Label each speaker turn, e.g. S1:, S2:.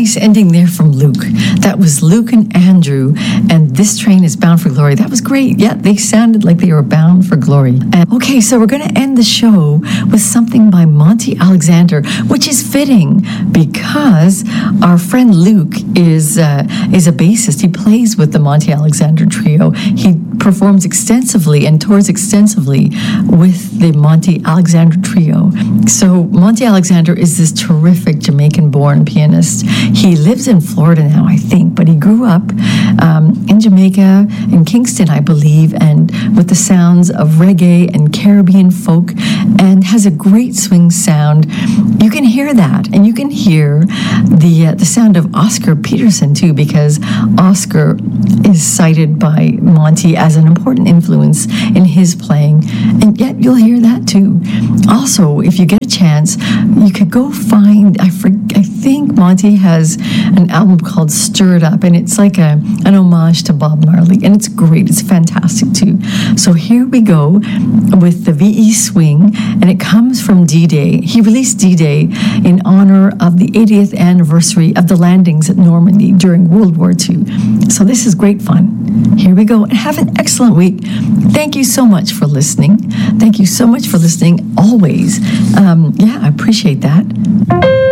S1: nice ending there from Luke. That was Luke and Andrew, and This Train is Bound for Glory. That was great. Yeah, they sounded like they were bound for glory. Okay, so we're going to end the show with something by Monty Alexander, which is fitting because our friend Luke is a bassist. He plays with the Monty Alexander Trio. He performs extensively and tours extensively with the Monty Alexander Trio. So Monty Alexander is this terrific Jamaican-born pianist. He lives in Florida now, I think, but he grew up in Jamaica, in Kingston, I believe, and with the sounds of reggae and Caribbean folk, and has a great swing sound. You can hear that, and you can hear the sound of Oscar Peterson too, because Oscar is cited by Monty as an important influence in his playing, and yet you'll hear that too. Also, if you get a chance, you could go find, I think Monty has an album called Stir It Up, and it's like an homage to Bob Marley, and it's great. It's fantastic too. So here we go with the VE Swing, and it comes from D-Day. He released D-Day in honor of the 80th anniversary of the landings at Normandy during World War II. So this is great fun. Here we go, and have an excellent week. Thank you so much for listening. Thank you so much for listening always. I appreciate that.